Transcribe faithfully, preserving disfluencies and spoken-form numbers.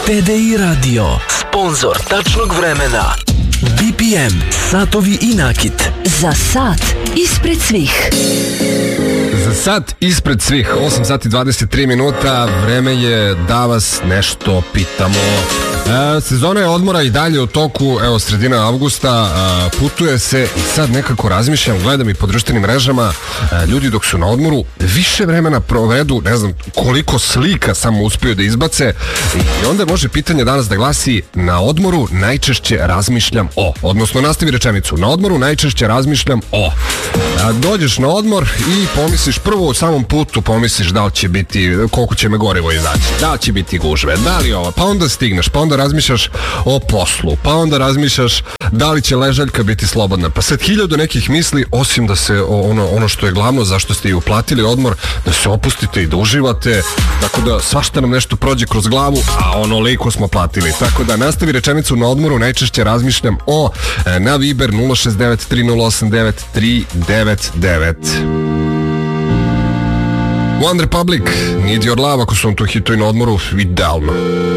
T D I Radio, sponzor tačnog vremena. B P M, satovi i nakit. Za sat ispred svih. Za sat ispred svih, osam sati dvadeset tri minuta, vreme je da vas nešto pitamo. E, sezona je odmora i dalje u toku, evo sredina avgusta, e, putuje se i sad nekako razmišljam, gledam i po društvenim mrežama, e, ljudi dok su na odmoru više vremena provedu, ne znam koliko slika samo uspiju da izbace i onda može pitanje danas da glasi: na odmoru najčešće razmišljam o, odnosno nastavi rečenicu, na odmoru najčešće razmišljam o. E, dođeš na odmor i pomisliš prvo u samom putu, pomisliš da li će biti, koliko će me gorivo izaći, da li će biti gužve, da li ovo, pa onda stigneš, pa onda razmišljaš o poslu, pa onda razmišljaš da li će ležaljka biti slobodna, pa sad hiljadu nekih misli, osim da se ono, ono što je glavno, zašto ste i uplatili odmor, da se opustite i da uživate, tako da svašta nam nešto prođe kroz glavu, a onoliko smo platili, tako da nastavi rečenicu na odmoru najčešće razmišljam o, na Viber nula šest devet tri nula osam devet tri devet devet. One Republic, Need Your Love, ako su vam to hitovi na odmoru, idealno.